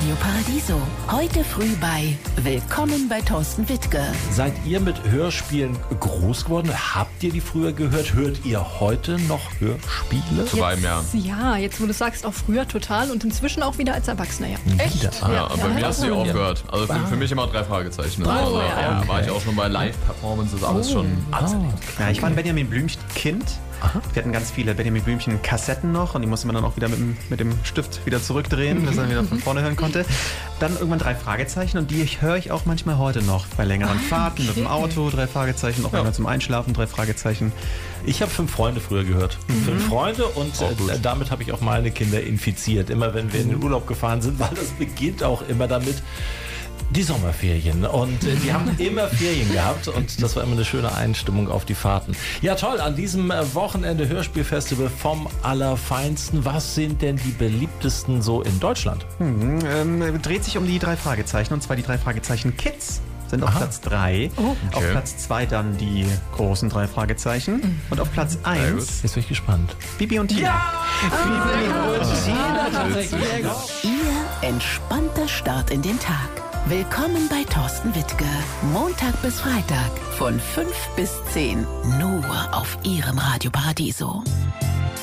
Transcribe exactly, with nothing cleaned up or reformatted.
Radio Paradiso. Heute früh bei Willkommen bei Thorsten Wittke. Seid ihr mit Hörspielen groß geworden? Habt ihr die früher gehört? Hört ihr heute noch Hörspiele? Vor einem Jahr. Ja, jetzt wo du sagst, auch früher total und inzwischen auch wieder als Erwachsener. Ja. Echt? Ja, ja, aber bei mir hast du ja aufgehört. Also für, für mich immer drei Fragezeichen. Drei Also, Fragezeichen. ja, Okay. war ich auch schon bei Live-Performances, alles schon. Alles Ah. Ja, ich war ein Benjamin Blümchen-Kind. Wir hatten ganz viele Benjamin Blümchen-Kassetten noch und die musste man dann auch wieder mit dem, mit dem Stift wieder zurückdrehen, dass man wieder von vorne hören konnte. Dann irgendwann drei Fragezeichen und die höre ich auch manchmal heute noch bei längeren Fahrten mit dem Auto, drei Fragezeichen, auch manchmal zum Einschlafen, drei Fragezeichen. Ich habe Fünf Freunde früher gehört. Fünf Freunde und Auch gut. äh, damit habe ich auch meine Kinder infiziert. Immer wenn wir in den Urlaub gefahren sind, weil das beginnt auch immer damit. Die Sommerferien und äh, die haben immer Ferien gehabt und das war immer eine schöne Einstimmung auf die Fahrten. Ja toll, an diesem äh, Wochenende Hörspielfestival vom Allerfeinsten. Was sind denn die beliebtesten so in Deutschland? Mhm, ähm, dreht sich um die drei Fragezeichen und zwar die drei Fragezeichen Kids. Sind auf Aha. Platz drei. Oh. Auf Okay. Platz zwei dann die großen drei Fragezeichen. Und auf Platz eins Jetzt bin ich gespannt. Bibi und Tina. Ihr entspannter Start in den Tag. Willkommen bei Thorsten Wittke. Montag bis Freitag von fünf bis zehn. Nur auf Ihrem Radio Paradiso.